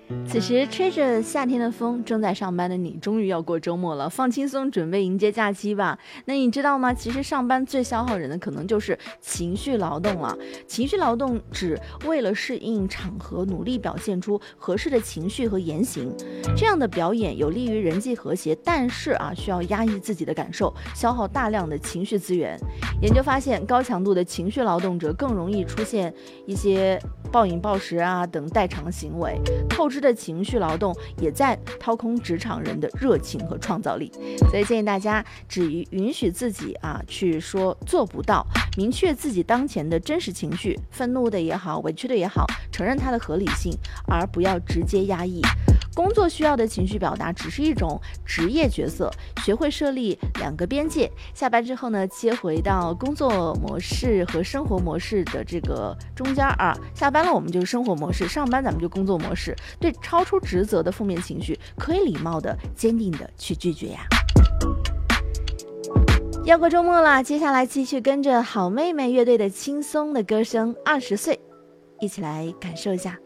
此时吹着夏天的风，正在上班的你终于要过周末了，放轻松，准备迎接假期吧。那你知道吗？其实上班最消耗人的可能就是情绪劳动了。情绪劳动指为了适应场合，努力表现出合适的情绪和言行，这样的表演有利于人际和谐，但是需要压抑自己的感受，消耗大量的情绪资源。研究发现，高强度的情绪劳动者更容易出现一些暴饮暴食等代偿行为，透支的情绪劳动也在掏空职场人的热情和创造力。所以建议大家只允许自己去说做不到，明确自己当前的真实情绪，愤怒的也好，委屈的也好，承认它的合理性，而不要直接压抑。工作需要的情绪表达只是一种职业角色，学会设立2个边界。下班之后呢，切回到工作模式和生活模式的这个中间下班了我们就是生活模式，上班咱们就工作模式。对超出职责的负面情绪，可以礼貌的、坚定的去拒绝呀。要过周末了，接下来继续跟着好妹妹乐队的轻松的歌声《20岁》，一起来感受一下。